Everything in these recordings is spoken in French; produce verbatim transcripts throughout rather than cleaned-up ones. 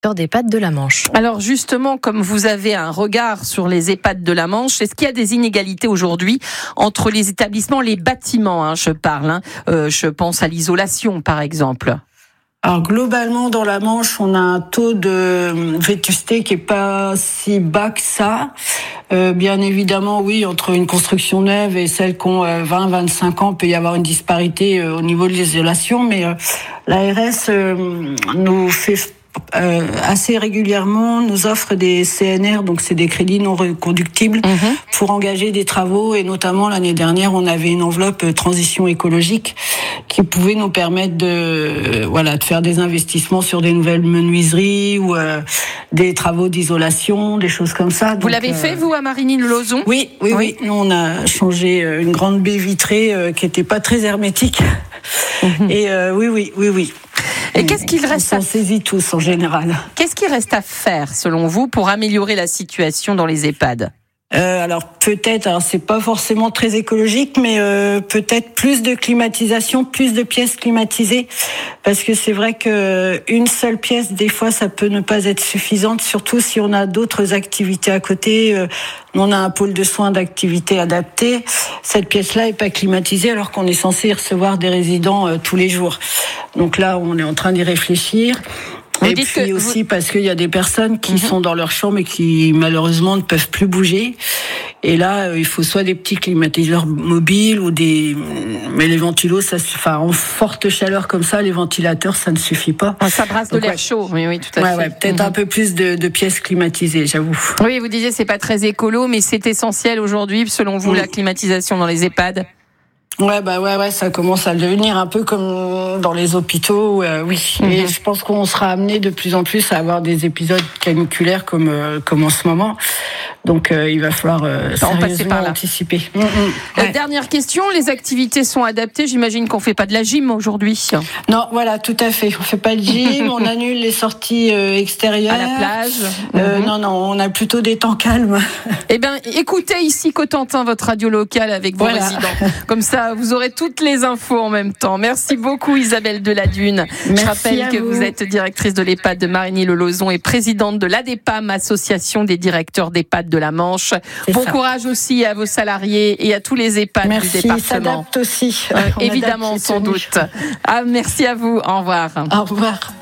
d'EHPAD de la Manche. Alors justement, comme vous avez un regard sur les EHPAD de la Manche, est-ce qu'il y a des inégalités aujourd'hui entre les établissements, les bâtiments, hein, je parle, hein, euh, je pense à l'isolation par exemple? Alors globalement dans la Manche, on a un taux de vétusté qui est pas si bas que ça. Euh, bien évidemment, oui, entre une construction neuve et celle qui ont euh, vingt à vingt-cinq ans, il peut y avoir une disparité euh, au niveau de l'isolation, mais euh, l'A R S euh, nous fait Euh, assez régulièrement nous offre des C N R, donc c'est des crédits non reconductibles, mmh. pour engager des travaux, et notamment l'année dernière on avait une enveloppe euh, transition écologique qui pouvait nous permettre de euh, voilà de faire des investissements sur des nouvelles menuiseries ou euh, des travaux d'isolation, des choses comme ça. Vous donc, l'avez euh... fait vous à Marigny-le-Lauzon? Oui, oui, oui, oui. Nous on a changé une grande baie vitrée euh, qui était pas très hermétique. Mmh. Et euh, oui, oui, oui, oui. Et qu'est-ce qu'il reste à... à... saisit tous en général. Qu'est-ce qu'il reste à faire, selon vous, pour améliorer la situation dans les EHPAD ? Euh, alors peut-être, alors c'est pas forcément très écologique, mais euh, peut-être plus de climatisation, plus de pièces climatisées, parce que c'est vrai que une seule pièce, des fois, ça peut ne pas être suffisante, surtout si on a d'autres activités à côté. Euh, on a un pôle de soins d'activités adaptées. Cette pièce-là est pas climatisée, alors qu'on est censé recevoir des résidents euh, tous les jours. Donc là, on est en train d'y réfléchir. Vous et puis aussi vous... parce qu'il y a des personnes qui mm-hmm. sont dans leur chambre et qui malheureusement ne peuvent plus bouger. Et là, il faut soit des petits climatiseurs mobiles ou des... Mais les ventilos, ça, enfin, en forte chaleur comme ça, les ventilateurs, ça ne suffit pas. Ça brasse de Donc, l'air ouais. chaud, oui, oui, tout à ouais, fait. Ouais, peut-être mm-hmm. un peu plus de, de pièces climatisées, j'avoue. Oui, vous disiez c'est pas très écolo, mais c'est essentiel aujourd'hui, selon vous, mm. la climatisation dans les EHPAD? Ouais, bah ouais, ouais, ça commence à le devenir un peu comme dans les hôpitaux, euh, oui. Mm-hmm. Et je pense qu'on sera amené de plus en plus à avoir des épisodes caniculaires comme euh, comme en ce moment. Donc euh, il va falloir euh, sérieusement par là. anticiper. Mm-hmm. Ouais. Euh, dernière question, les activités sont adaptées. J'imagine qu'on fait pas de la gym aujourd'hui. Non, voilà, tout à fait. On fait pas de gym, on annule les sorties euh, extérieures. À la plage. Euh, mm-hmm. Non, non, on a plutôt des temps calmes. Eh ben, écoutez ici Cotentin, votre radio locale avec vos voilà. résidents. Comme ça. Vous aurez toutes les infos en même temps. Merci beaucoup Isabelle Deladune. Merci. Je rappelle que vous. vous êtes directrice de l'EHPAD de Marigny-le-Lauzon et présidente de l'A D E P A M, association des directeurs d'EHPAD de la Manche. C'est bon ça. Courage aussi à vos salariés et à tous les EHPAD merci, du département. Merci, s'adapte aussi. Euh, évidemment, sans doute. Ah, merci à vous. Au revoir. Au revoir.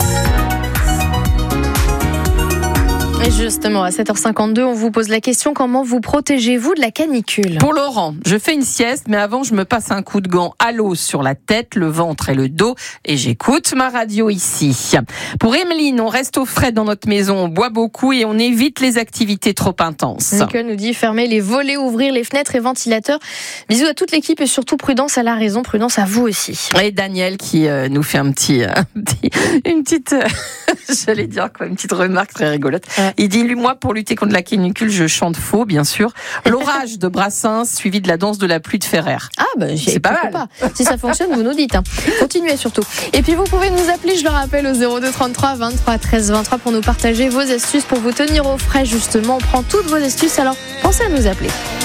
Et justement, à sept heures cinquante-deux, on vous pose la question, comment vous protégez-vous de la canicule ? Pour Laurent, je fais une sieste, mais avant, je me passe un coup de gant à l'eau sur la tête, le ventre et le dos, et j'écoute ma radio ici. Pour Emeline, on reste au frais dans notre maison, on boit beaucoup et on évite les activités trop intenses. Nicole nous dit fermer les volets, ouvrir les fenêtres et ventilateurs. Bisous à toute l'équipe et surtout prudence à la raison, prudence à vous aussi. Et Daniel qui euh, nous fait un petit, un petit une petite, euh, j'allais dire quoi, une petite remarque très rigolote. Ouais. Il dit, moi, pour lutter contre la canicule, je chante faux, bien sûr. L'orage de Brassens, suivi de la danse de la pluie de Ferrer. Ah, ben, c'est pas mal. Pas. Si ça fonctionne, vous nous dites. Hein. Continuez surtout. Et puis, vous pouvez nous appeler, je le rappelle, au zéro deux trente-trois vingt-trois treize vingt-trois pour nous partager vos astuces, pour vous tenir au frais, justement. On prend toutes vos astuces, alors pensez à nous appeler.